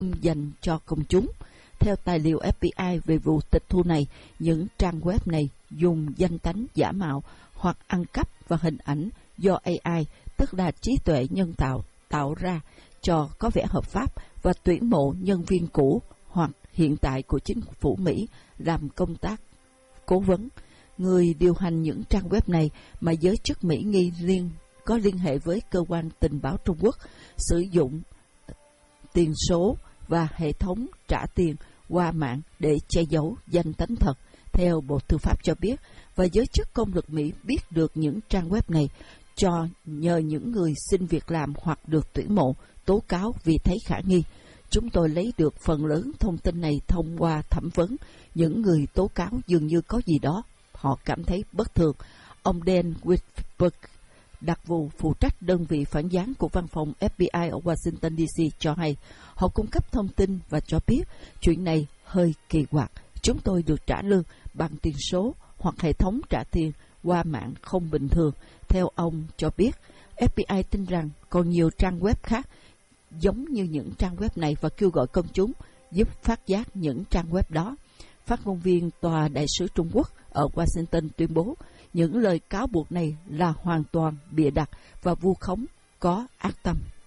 dành cho công chúng. Theo tài liệu FBI về vụ tịch thu này, những trang web này dùng danh tánh giả mạo hoặc ăn cắp và hình ảnh do AI, tức là trí tuệ nhân tạo, tạo ra cho có vẻ hợp pháp và tuyển mộ nhân viên cũ hoặc hiện tại của chính phủ Mỹ làm công tác cố vấn. Người điều hành những trang web này mà giới chức Mỹ nghi có liên hệ với cơ quan tình báo Trung Quốc, sử dụng tiền số và hệ thống trả tiền qua mạng để che giấu danh tính thật, theo Bộ Tư pháp cho biết, và giới chức công lực Mỹ biết được những trang web này nhờ những người xin việc làm hoặc được tuyển mộ tố cáo vì thấy khả nghi. Chúng tôi lấy được phần lớn thông tin này thông qua thẩm vấn. Những người tố cáo dường như có gì đó họ cảm thấy bất thường. Ông Dan Whitberg, đặc vụ phụ trách đơn vị phản gián của văn phòng FBI ở Washington DC cho hay, họ cung cấp thông tin và cho biết chuyện này hơi kỳ quặc. Chúng tôi được trả lương bằng tiền số hoặc hệ thống trả tiền qua mạng không bình thường. Theo ông cho biết, FBI tin rằng còn nhiều trang web khác giống như những trang web này và kêu gọi công chúng giúp phát giác những trang web đó. Phát ngôn viên Tòa đại sứ Trung Quốc ở Washington tuyên bố những lời cáo buộc này là hoàn toàn bịa đặt và vu khống có ác tâm.